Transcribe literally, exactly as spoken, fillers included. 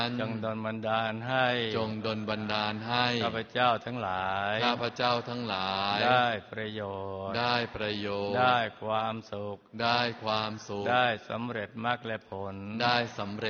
จงดลบันดาลให้จงดลบันดาลให้ข้าพเจ้าทั้งหลายข้าพเจ้าทั้งหลายได้ประโยชน์ได้ประโยชน์ได้ความสุขได้ความสุขได้สำเร็จมรรคและผลได้สำเร็จ